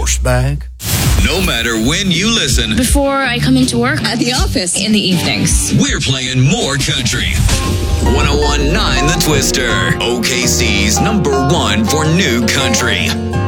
Douchebag. No matter when you listen, Before I come into work, At the office. in the evenings. we're playing more country. 1019 The Twister, OKC's #1 for new country.